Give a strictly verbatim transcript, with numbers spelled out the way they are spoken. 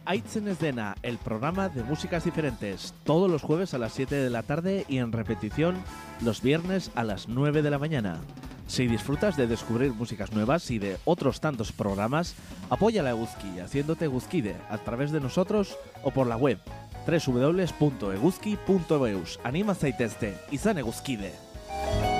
Aitzen ez dena, el programa de músicas diferentes, todos los jueves a las siete de la tarde y en repetición los viernes a las nueve de la mañana. Si disfrutas de descubrir músicas nuevas y de otros tantos programas, apoya la Eguzki haciéndote Eguzkide a través de nosotros o por la web doble u doble u doble u punto eguzki punto eus. Anima zaitezte, izan Eguzkide.